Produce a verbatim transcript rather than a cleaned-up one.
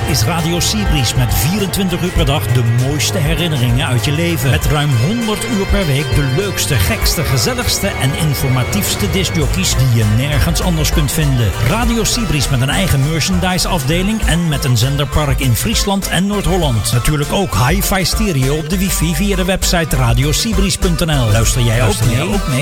is Radio Seabreeze met vierentwintig uur per dag de mooiste herinneringen uit je leven. Met ruim honderd uur per week de leukste, gekste, gezelligste en informatiefste discjockeys die je nergens anders kunt vinden. Radio Seabreeze met een eigen merchandise afdeling en met een zenderpark in Friesland en Noord-Holland. Natuurlijk ook hi-fi stereo op de wifi via de website radio seabreeze punt n l. Luister jij ook mee?